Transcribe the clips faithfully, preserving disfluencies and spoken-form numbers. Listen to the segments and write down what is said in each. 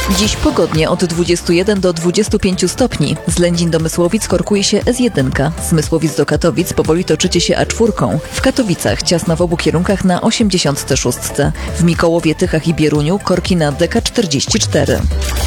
Dziś pogodnie od dwudziestu jeden do dwudziestu pięciu stopni. Z Lędzin do Mysłowic korkuje się S jeden. Z Mysłowic do Katowic powoli toczycie się A cztery. W Katowicach ciasno w obu kierunkach na osiemdziesiątej szóstej. W Mikołowie, Tychach i Bieruniu korki na D K czterdzieści cztery.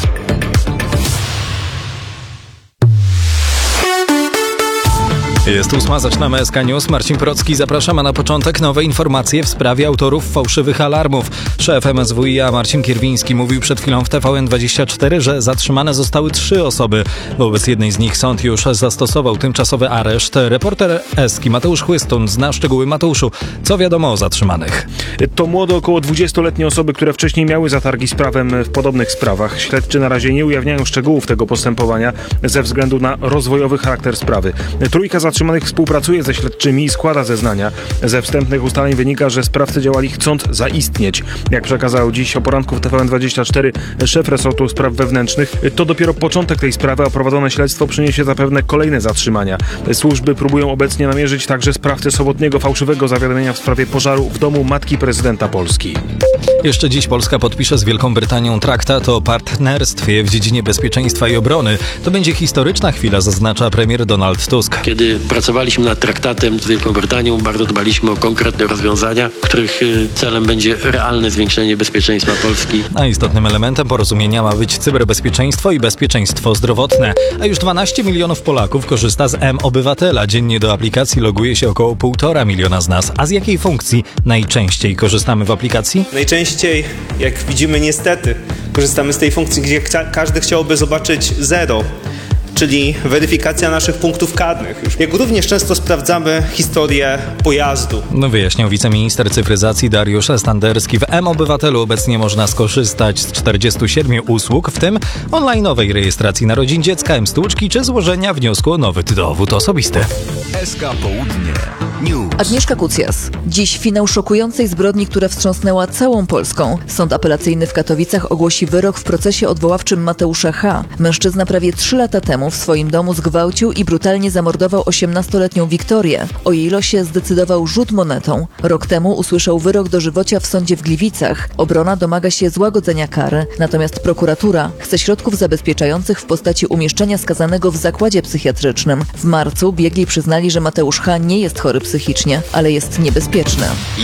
Jest ósma, zaczynamy S K News. Marcin Procki, zapraszamy na początek nowe informacje w sprawie autorów fałszywych alarmów. Szef M S W i A Marcin Kierwiński mówił przed chwilą w T V N dwadzieścia cztery, że zatrzymane zostały trzy osoby. Wobec jednej z nich sąd już zastosował tymczasowy areszt. Reporter Eski Mateusz Chłystun zna szczegóły. Mateuszu, co wiadomo o zatrzymanych? To młode, około dwudziestoletnie osoby, które wcześniej miały zatargi z prawem w podobnych sprawach. Śledczy na razie nie ujawniają szczegółów tego postępowania ze względu na rozwojowy charakter sprawy. Trójka zatrzymanych współpracuje ze śledczymi i składa zeznania. Ze wstępnych ustaleń wynika, że sprawcy działali chcąc zaistnieć. Jak przekazał dziś o poranku w T V N dwadzieścia cztery szef resortu spraw wewnętrznych, to dopiero początek tej sprawy, a prowadzone śledztwo przyniesie zapewne kolejne zatrzymania. Służby próbują obecnie namierzyć także sprawcę sobotniego fałszywego zawiadomienia w sprawie pożaru w domu matki prezydenta Polski. Jeszcze dziś Polska podpisze z Wielką Brytanią traktat o partnerstwie w dziedzinie bezpieczeństwa i obrony. To będzie historyczna chwila, zaznacza premier Donald Tusk. Kiedy pracowaliśmy nad traktatem z Wielką Brytanią, bardzo dbaliśmy o konkretne rozwiązania, których celem będzie realne zwiększenie bezpieczeństwa Polski. A istotnym elementem porozumienia ma być cyberbezpieczeństwo i bezpieczeństwo zdrowotne. A już dwanaście milionów Polaków korzysta z M-Obywatela. Dziennie do aplikacji loguje się około półtora miliona z nas. A z jakiej funkcji najczęściej korzystamy w aplikacji? Najczęściej, jak widzimy niestety, korzystamy z tej funkcji, gdzie każdy chciałby zobaczyć zero, czyli weryfikacja naszych punktów karnych. Jak również często sprawdzamy historię pojazdu. No wyjaśniał wiceminister cyfryzacji Dariusz Standerski. W M-Obywatelu obecnie można skorzystać z czterdziestu siedmiu usług, w tym online'owej rejestracji narodzin dziecka, M-Stłuczki czy złożenia wniosku o nowy dowód osobisty. S K Południe News. Agnieszka Kucjas. Dziś finał szokującej zbrodni, która wstrząsnęła całą Polską. Sąd apelacyjny w Katowicach ogłosi wyrok w procesie odwoławczym Mateusza H. Mężczyzna prawie trzy lata temu w swoim domu zgwałcił i brutalnie zamordował osiemnastoletnią Wiktorię. O jej losie zdecydował rzut monetą. Rok temu usłyszał wyrok dożywocia w sądzie w Gliwicach. Obrona domaga się złagodzenia kary. Natomiast prokuratura chce środków zabezpieczających w postaci umieszczenia skazanego w zakładzie psychiatrycznym. W marcu biegli przyznali, że Mateusz H. nie jest chory psychicznie, ale jest niebezpieczny.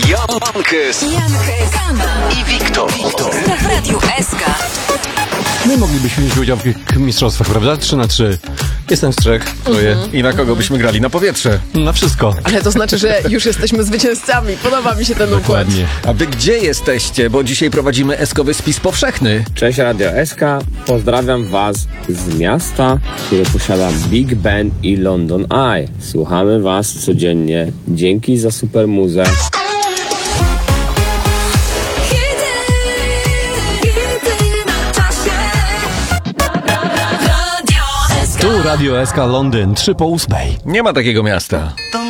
Jankes, Jankes i Wiktor. W Radiu S K. My moglibyśmy wziąć udział w tych mistrzostwach, prawda? trzy na trzy. Jestem z trzech, troje. Mhm. I na kogo byśmy grali? Na powietrze. Na wszystko. Ale to znaczy, że już jesteśmy zwycięzcami. Podoba mi się ten układ. Dokładnie. A wy gdzie jesteście? Bo dzisiaj prowadzimy eskowy spis powszechny. Cześć Radio S K. Pozdrawiam was z miasta, które posiada Big Ben i London Eye. Słuchamy was codziennie. Dzięki za super muzę. Tu Radio S K Londyn, trzy po ósmej. Nie ma takiego miasta. To